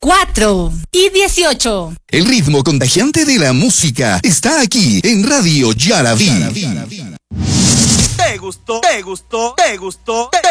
4 y 18. El ritmo contagiante de la música está aquí en Radio Yaraví. ¿Te gustó? ¿Te gustó? ¿Te gustó?